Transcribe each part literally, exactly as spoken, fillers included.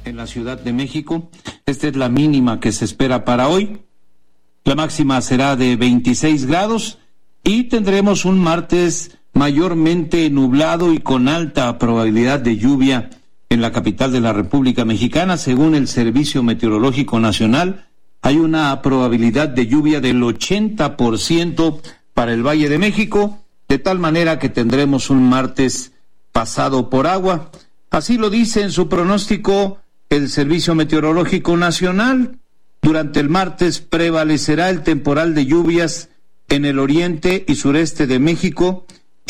en la Ciudad de México. Esta es la mínima que se espera para hoy. La máxima será de veintiséis grados y tendremos un martes mayormente nublado y con alta probabilidad de lluvia en la capital de la República Mexicana. Según el Servicio Meteorológico Nacional, hay una probabilidad de lluvia del ochenta por ciento para el Valle de México, de tal manera que tendremos un martes pasado por agua. Así lo dice en su pronóstico el Servicio Meteorológico Nacional. Durante el martes prevalecerá el temporal de lluvias en el oriente y sureste de México,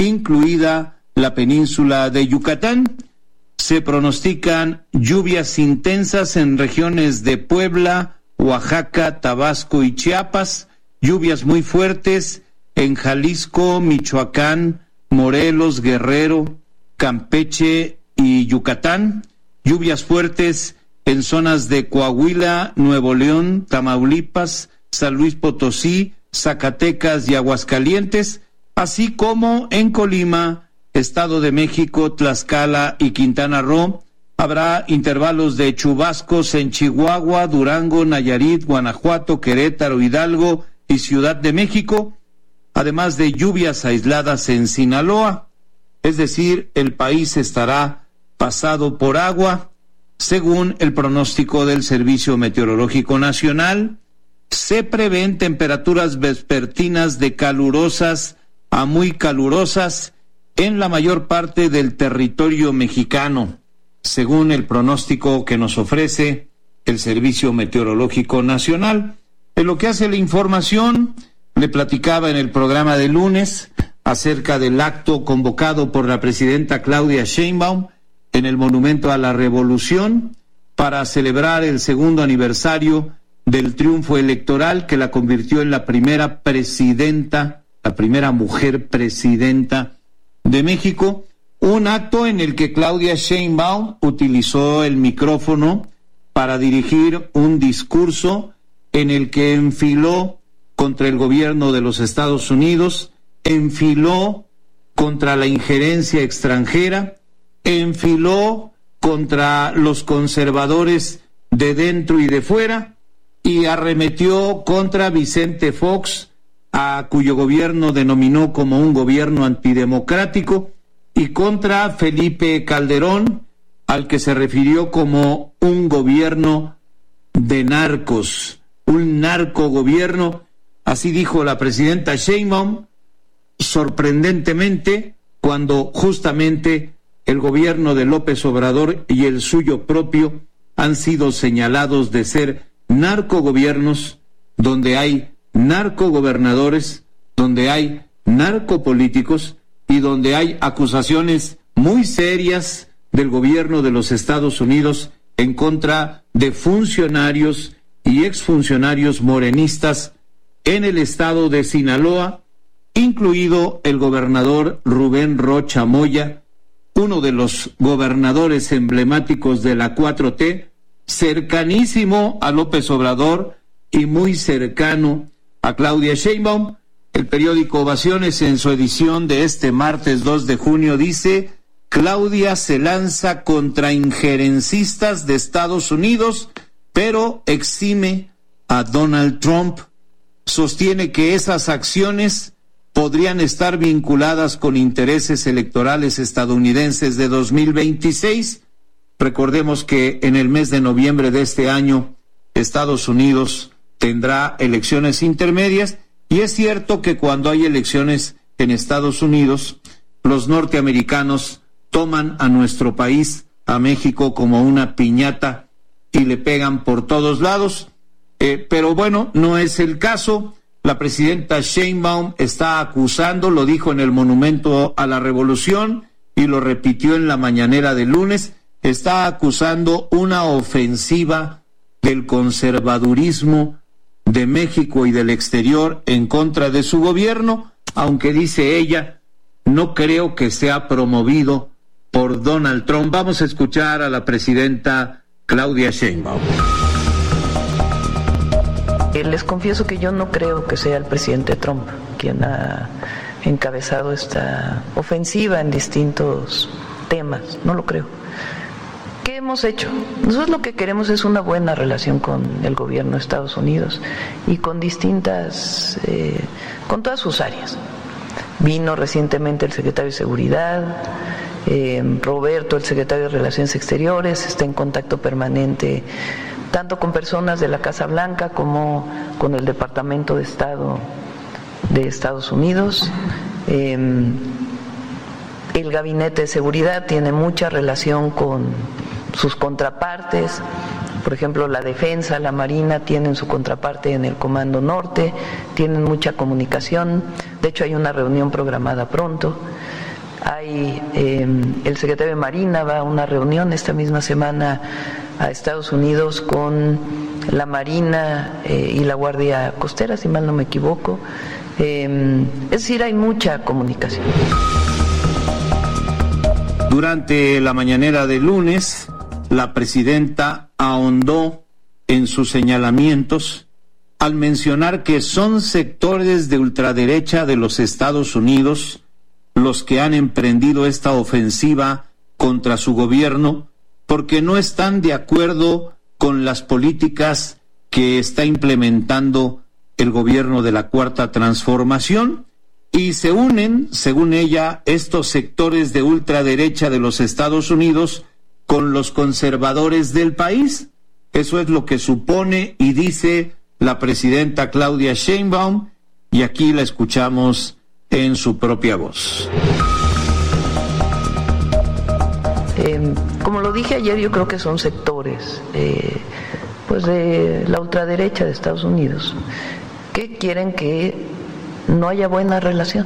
incluida la península de Yucatán. Se pronostican lluvias intensas en regiones de Puebla, Oaxaca, Tabasco y Chiapas, lluvias muy fuertes en Jalisco, Michoacán, Morelos, Guerrero, Campeche y Yucatán, lluvias fuertes en zonas de Coahuila, Nuevo León, Tamaulipas, San Luis Potosí, Zacatecas y Aguascalientes, así como en Colima, Estado de México, Tlaxcala y Quintana Roo. Habrá intervalos de chubascos en Chihuahua, Durango, Nayarit, Guanajuato, Querétaro, Hidalgo y Ciudad de México, además de lluvias aisladas en Sinaloa. Es decir, el país estará pasado por agua. Según el pronóstico del Servicio Meteorológico Nacional, se prevén temperaturas vespertinas de calurosas a muy calurosas en la mayor parte del territorio mexicano, según el pronóstico que nos ofrece el Servicio Meteorológico Nacional. En lo que hace la información, le platicaba en el programa de lunes acerca del acto convocado por la presidenta Claudia Sheinbaum en el Monumento a la Revolución para celebrar el segundo aniversario del triunfo electoral que la convirtió en la primera presidenta, la primera mujer presidenta de México. Un acto en el que Claudia Sheinbaum utilizó el micrófono para dirigir un discurso en el que enfiló contra el gobierno de los Estados Unidos, enfiló contra la injerencia extranjera, enfiló contra los conservadores de dentro y de fuera y arremetió contra Vicente Fox, a cuyo gobierno denominó como un gobierno antidemocrático, y contra Felipe Calderón, al que se refirió como un gobierno de narcos, un narcogobierno. Así dijo la presidenta Sheinbaum, sorprendentemente, cuando justamente el gobierno de López Obrador y el suyo propio han sido señalados de ser narcogobiernos, donde hay narcogobernadores, donde hay narcopolíticos y donde hay acusaciones muy serias del gobierno de los Estados Unidos en contra de funcionarios y exfuncionarios morenistas en el estado de Sinaloa, incluido el gobernador Rubén Rocha Moya, uno de los gobernadores emblemáticos de la cuatro T, cercanísimo a López Obrador y muy cercano a Claudia Sheinbaum. El periódico Ovaciones, en su edición de este martes dos de junio, dice: Claudia se lanza contra injerencistas de Estados Unidos, pero exime a Donald Trump. Sostiene que esas acciones podrían estar vinculadas con intereses electorales estadounidenses de dos mil veintiséis. Recordemos que en el mes de noviembre de este año, Estados Unidos tendrá elecciones intermedias, y es cierto que cuando hay elecciones en Estados Unidos, los norteamericanos toman a nuestro país, a México, como una piñata y le pegan por todos lados. Eh, pero bueno, no es el caso. La presidenta Sheinbaum está acusando, lo dijo en el Monumento a la Revolución y lo repitió en la mañanera del lunes, está acusando una ofensiva del conservadurismo de México y del exterior en contra de su gobierno, aunque dice ella, no creo que sea promovido por Donald Trump. Vamos a escuchar a la presidenta Claudia Sheinbaum. Les confieso que yo no creo que sea el presidente Trump quien ha encabezado esta ofensiva en distintos temas, no lo creo. ¿Qué hemos hecho? Nosotros lo que queremos es una buena relación con el gobierno de Estados Unidos y con distintas, eh, con todas sus áreas. Vino recientemente el secretario de Seguridad, eh, Roberto, el secretario de Relaciones Exteriores, está en contacto permanente tanto con personas de la Casa Blanca como con el Departamento de Estado de Estados Unidos. Eh, el Gabinete de Seguridad tiene mucha relación con sus contrapartes, por ejemplo la Defensa, la Marina tienen su contraparte en el Comando Norte, tienen mucha comunicación, de hecho hay una reunión programada pronto. Hay eh, el secretario de Marina va a una reunión esta misma semana a Estados Unidos con la Marina eh, y la Guardia Costera, si mal no me equivoco. Eh, es decir, hay mucha comunicación. Durante la mañanera de lunes, la presidenta ahondó en sus señalamientos al mencionar que son sectores de ultraderecha de los Estados Unidos los que han emprendido esta ofensiva contra su gobierno porque no están de acuerdo con las políticas que está implementando el gobierno de la Cuarta Transformación y se unen, según ella, estos sectores de ultraderecha de los Estados Unidos con los conservadores del país. Eso es lo que supone y dice la presidenta Claudia Sheinbaum, y aquí la escuchamos en su propia voz. Eh, como lo dije ayer, yo creo que son sectores eh, pues de la ultraderecha de Estados Unidos que quieren que no haya buena relación,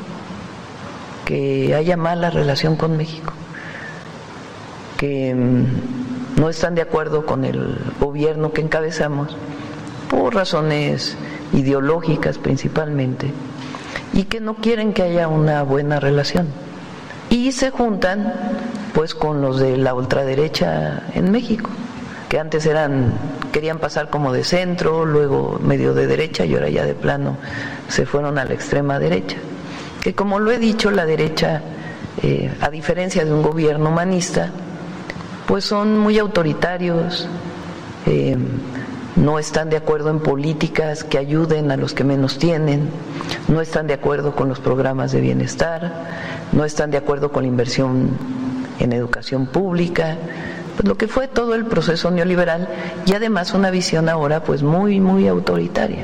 que haya mala relación con México, que mm, no están de acuerdo con el gobierno que encabezamos por razones ideológicas principalmente, y que no quieren que haya una buena relación. Y se juntan pues con los de la ultraderecha en México, que antes eran, querían pasar como de centro, luego medio de derecha y ahora ya de plano se fueron a la extrema derecha. Que como lo he dicho, la derecha, eh, a diferencia de un gobierno humanista, pues son muy autoritarios, eh, no están de acuerdo en políticas que ayuden a los que menos tienen, no están de acuerdo con los programas de bienestar, no están de acuerdo con la inversión en educación pública, pues lo que fue todo el proceso neoliberal y además una visión ahora pues muy, muy autoritaria.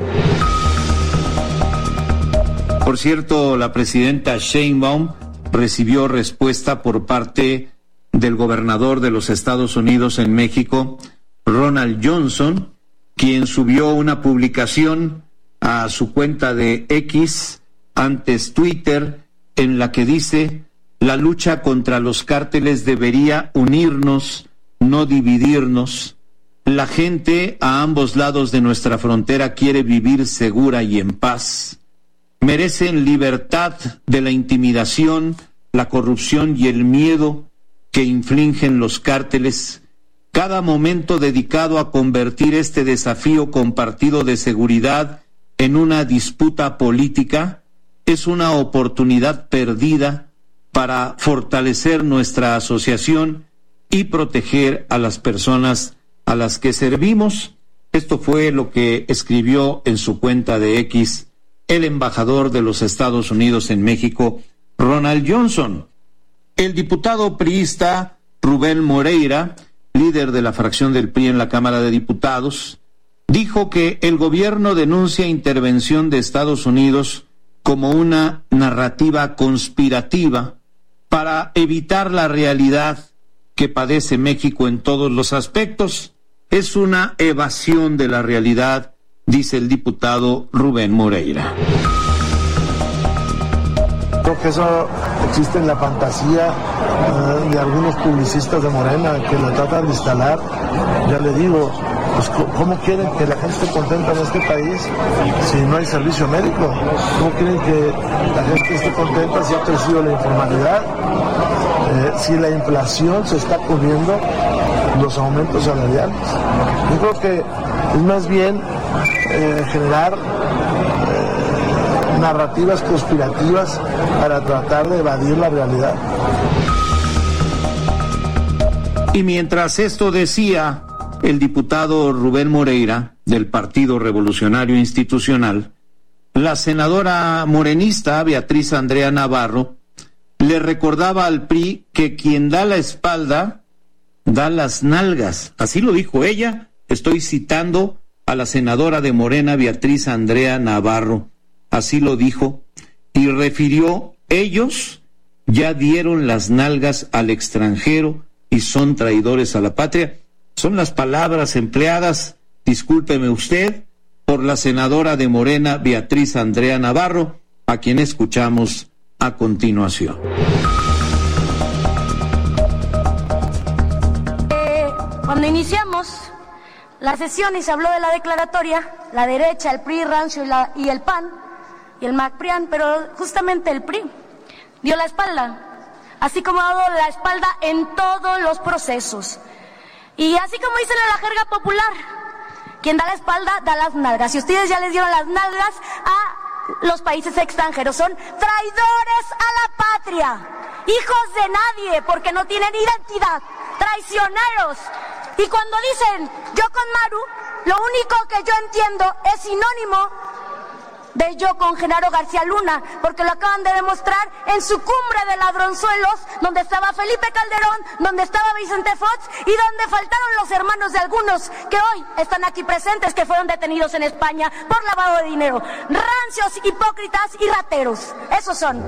Por cierto, la presidenta Sheinbaum recibió respuesta por parte del gobernador de los Estados Unidos en México, Ronald Johnson, quien subió una publicación a su cuenta de X, antes Twitter, en la que dice: la lucha contra los cárteles debería unirnos, no dividirnos. La gente a ambos lados de nuestra frontera quiere vivir segura y en paz. Merecen libertad de la intimidación, la corrupción y el miedo que infligen los cárteles. Cada momento dedicado a convertir este desafío compartido de seguridad en una disputa política es una oportunidad perdida para fortalecer nuestra asociación y proteger a las personas a las que servimos. Esto fue lo que escribió en su cuenta de X el embajador de los Estados Unidos en México, Ronald Johnson. El diputado priista Rubén Moreira, líder de la fracción del P R I en la Cámara de Diputados, dijo que el gobierno denuncia intervención de Estados Unidos como una narrativa conspirativa para evitar la realidad que padece México en todos los aspectos. Es una evasión de la realidad, dice el diputado Rubén Moreira. Creo que eso existe en la fantasía uh, de algunos publicistas de Morena que lo tratan de instalar. Ya le digo, pues, ¿cómo quieren que la gente esté contenta en este país si no hay servicio médico? ¿Cómo quieren que la gente esté contenta si ha crecido la informalidad? Eh, si la inflación se está cubriendo los aumentos salariales. Yo creo que es más bien eh, generar eh, narrativas conspirativas para tratar de evadir la realidad. Y mientras esto decía el diputado Rubén Moreira, del Partido Revolucionario Institucional, la senadora morenista Beatriz Andrea Navarro le recordaba al P R I que quien da la espalda da las nalgas. Así lo dijo ella. Estoy citando a la senadora de Morena Beatriz Andrea Navarro. Así lo dijo y refirió: ellos ya dieron las nalgas al extranjero y son traidores a la patria. Son las palabras empleadas, discúlpeme usted, por la senadora de Morena Beatriz Andrea Navarro, a quien escuchamos a continuación. Eh, cuando iniciamos la sesión y se habló de la declaratoria, la derecha, el P R I, Rancio y, la, y el P A N y el MACPRIAN, pero justamente el P R I dio la espalda, así como ha dado la espalda en todos los procesos. Y así como dicen en la jerga popular, quien da la espalda da las nalgas. Y ustedes ya les dieron las nalgas a los países extranjeros. Son traidores a la patria, hijos de nadie, porque no tienen identidad, traicioneros. Y cuando dicen yo con Maru, lo único que yo entiendo es sinónimo de yo con Genaro García Luna, porque lo acaban de demostrar en su cumbre de ladronzuelos, donde estaba Felipe Calderón, donde estaba Vicente Fox y donde faltaron los hermanos de algunos que hoy están aquí presentes, que fueron detenidos en España por lavado de dinero. Rancios, hipócritas y rateros, esos son.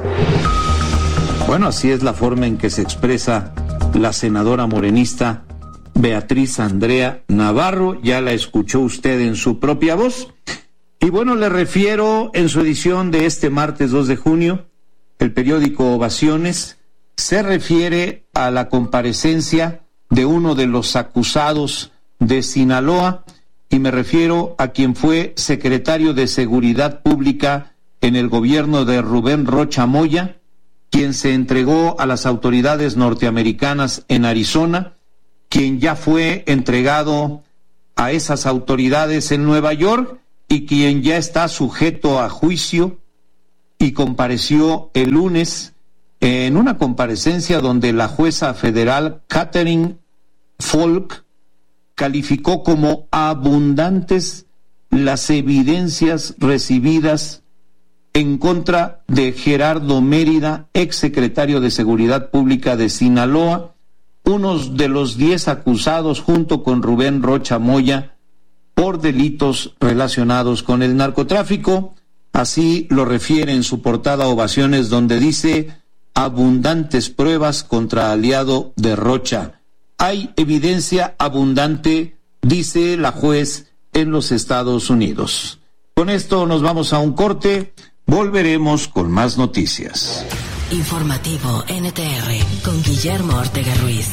Bueno, así es la forma en que se expresa la senadora morenista Beatriz Andrea Navarro. Ya la escuchó usted en su propia voz. Y bueno, le refiero en su edición de este martes dos de junio, el periódico Ovaciones se refiere a la comparecencia de uno de los acusados de Sinaloa, y me refiero a quien fue secretario de Seguridad Pública en el gobierno de Rubén Rocha Moya, quien se entregó a las autoridades norteamericanas en Arizona, quien ya fue entregado a esas autoridades en Nueva York, y quien ya está sujeto a juicio y compareció el lunes en una comparecencia donde la jueza federal Catherine Falk calificó como abundantes las evidencias recibidas en contra de Gerardo Mérida, exsecretario de Seguridad Pública de Sinaloa, uno de los diez acusados junto con Rubén Rocha Moya por delitos relacionados con el narcotráfico. Así lo refiere en su portada Ovaciones, donde dice: abundantes pruebas contra aliado de Rocha. Hay evidencia abundante, dice la juez en los Estados Unidos. Con esto nos vamos a un corte, volveremos con más noticias. Informativo N T R con Guillermo Ortega Ruiz.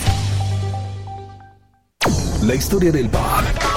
La historia del pop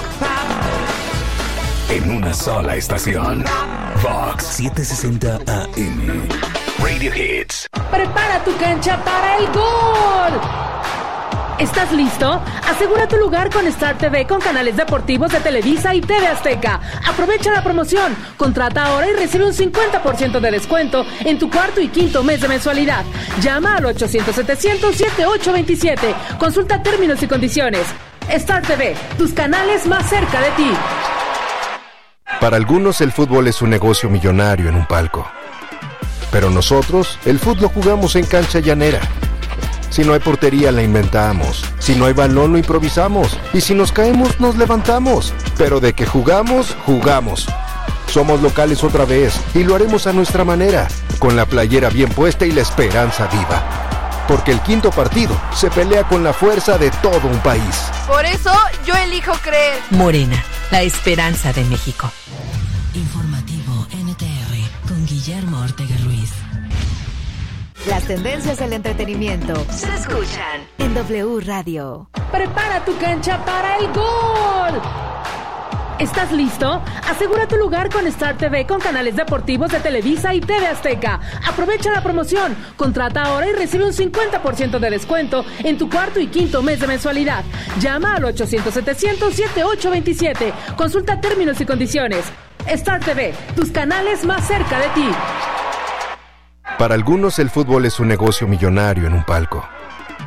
en una sola estación. Fox setecientos sesenta A M. Radio Hits. Prepara tu cancha para el gol. ¿Estás listo? Asegura tu lugar con Star T V con canales deportivos de Televisa y T V Azteca. Aprovecha la promoción. Contrata ahora y recibe un cincuenta por ciento de descuento en tu cuarto y quinto mes de mensualidad. Llama al ochocientos setecientos setenta y ocho veintisiete. Consulta términos y condiciones. Star T V, tus canales más cerca de ti. Para algunos el fútbol es un negocio millonario en un palco. Pero nosotros, el fútbol lo jugamos en cancha llanera. Si no hay portería, la inventamos. Si no hay balón, lo improvisamos. Y si nos caemos, nos levantamos. Pero de que jugamos, jugamos. Somos locales otra vez y lo haremos a nuestra manera, con la playera bien puesta y la esperanza viva. Porque el quinto partido se pelea con la fuerza de todo un país. Por eso yo elijo creer. Morena, la esperanza de México. Informativo N T R con Guillermo Ortega Ruiz. Las tendencias del entretenimiento se escuchan en W Radio. Prepara tu cancha para el gol. ¿Estás listo? Asegura tu lugar con Star T V con canales deportivos de Televisa y T V Azteca. Aprovecha la promoción. Contrata ahora y recibe un cincuenta por ciento de descuento en tu cuarto y quinto mes de mensualidad. Llama al ochocientos setecientos setenta y ocho veintisiete. Consulta términos y condiciones. Star T V, tus canales más cerca de ti. Para algunos el fútbol es un negocio millonario en un palco.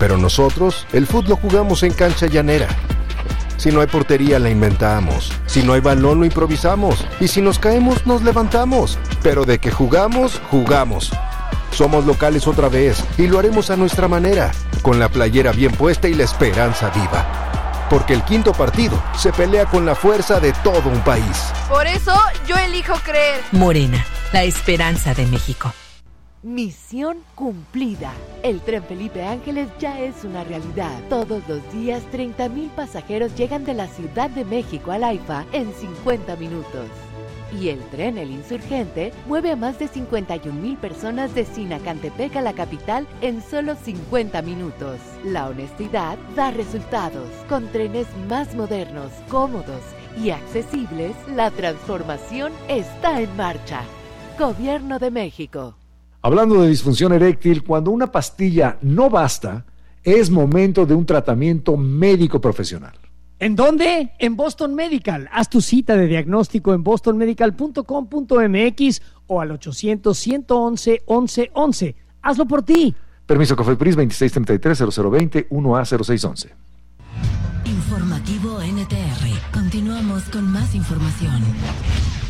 Pero nosotros, el fútbol lo jugamos en cancha llanera. Si no hay portería, la inventamos. Si no hay balón, lo improvisamos. Y si nos caemos, nos levantamos. Pero de que jugamos, jugamos. Somos locales otra vez y lo haremos a nuestra manera, con la playera bien puesta y la esperanza viva. Porque el quinto partido se pelea con la fuerza de todo un país. Por eso yo elijo creer. Morena, la esperanza de México. Misión cumplida. El Tren Felipe Ángeles ya es una realidad. Todos los días, treinta mil pasajeros llegan de la Ciudad de México al AIFA en cincuenta minutos. Y el tren El Insurgente mueve a más de cincuenta y un mil personas de Sinacantepec a la capital en solo cincuenta minutos. La honestidad da resultados. Con trenes más modernos, cómodos y accesibles, la transformación está en marcha. Gobierno de México. Hablando de disfunción eréctil, cuando una pastilla no basta, es momento de un tratamiento médico profesional. ¿En dónde? En Boston Medical. Haz tu cita de diagnóstico en boston medical punto com punto m x o al ochocientos, ciento once, once, once. Hazlo por ti. Permiso COFEPRIS veintiséis treinta y tres, cero cero veinte, uno A cero seis once. Informativo N T R. Continuamos con más información.